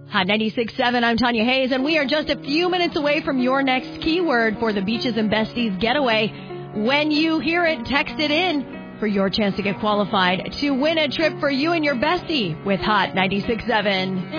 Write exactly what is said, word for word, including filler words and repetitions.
Hot ninety-six point seven, I'm Tanya Hayes, and we are just a few minutes away from your next keyword for the Beaches and Besties getaway. When you hear it, text it in for your chance to get qualified to win a trip for you and your bestie with Hot ninety-six point seven.